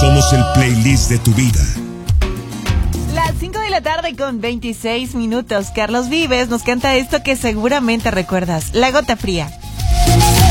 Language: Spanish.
Somos el playlist de tu vida. Las 5 de la tarde con 26 minutos. Carlos Vives nos canta esto que seguramente recuerdas. La gota fría.